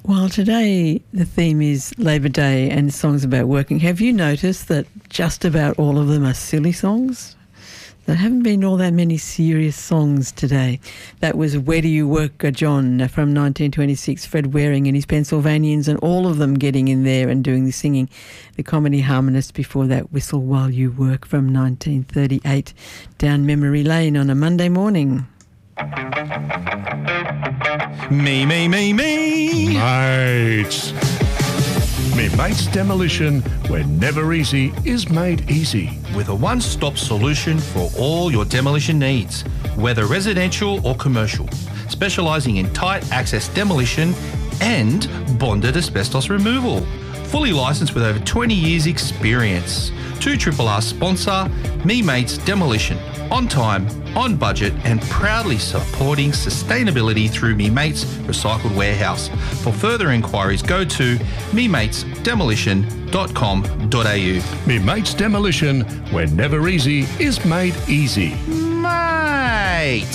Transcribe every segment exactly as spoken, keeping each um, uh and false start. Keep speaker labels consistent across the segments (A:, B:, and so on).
A: Well, today the theme is Labor Day and songs about working. Have you noticed that just about all of them are silly songs? There haven't been all that many serious songs today. That was Where Do You Work, John, from nineteen twenty-six, Fred Waring and his Pennsylvanians, and all of them getting in there and doing the singing. The Comedy Harmonists before that, Whistle While You Work, from nineteen thirty-eight, down memory lane on a Monday morning.
B: Me, me, me, me.
C: Mates. Me Mates Demolition, where never easy is made easy.
B: With a one-stop solution for all your demolition needs, whether residential or commercial, specialising in tight access demolition and bonded asbestos removal. Fully licensed with over twenty years experience. two R R R sponsor, Me Mates Demolition. On time, on budget, and proudly supporting sustainability through Me Mates Recycled Warehouse. For further inquiries, go to me mates demolition dot com dot a u.
C: Me Mates Demolition, where never easy is made easy.
B: Mate!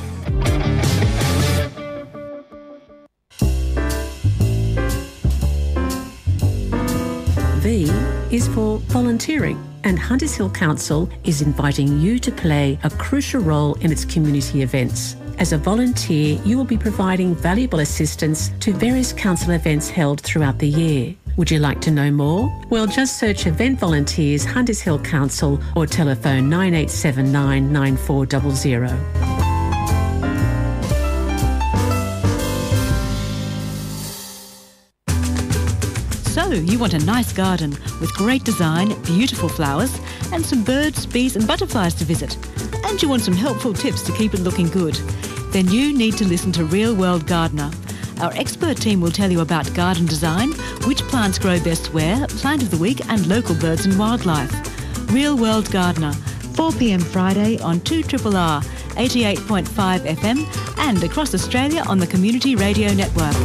D: V is for volunteering, and Hunters Hill Council is inviting you to play a crucial role in its community events. As a volunteer, you will be providing valuable assistance to various council events held throughout the year. Would you like to know more? Well, just search Event Volunteers Hunters Hill Council or telephone nine eight seven nine, nine four zero zero.
E: So, you want a nice garden with great design, beautiful flowers, and some birds, bees and butterflies to visit. And you want some helpful tips to keep it looking good. Then you need to listen to Real World Gardener. Our expert team will tell you about garden design, which plants grow best where, plant of the week and local birds and wildlife. Real World Gardener, four p m Friday on two R R R, eighty-eight point five F M and across Australia on the Community Radio Network.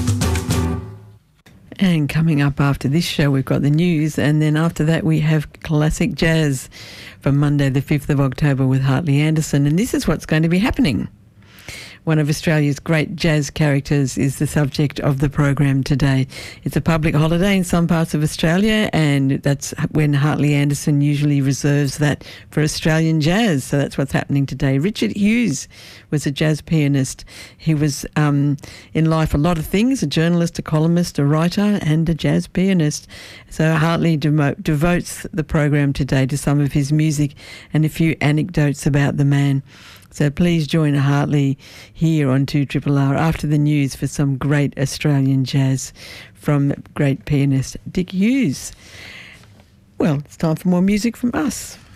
A: And coming up after this show, we've got the news, and then after that we have classic jazz from Monday the fifth of October with Hartley Anderson, and this is what's going to be happening. One of Australia's great jazz characters is the subject of the program today. It's a public holiday in some parts of Australia, and that's when Hartley Anderson usually reserves that for Australian jazz. So that's what's happening today. Richard Hughes was a jazz pianist. He was um, in life a lot of things, a journalist, a columnist, a writer and a jazz pianist. So Hartley demo- devotes the program today to some of his music and a few anecdotes about the man. So please join Hartley here on two R R R after the news for some great Australian jazz from great pianist Dick Hughes. Well, it's time for more music from us.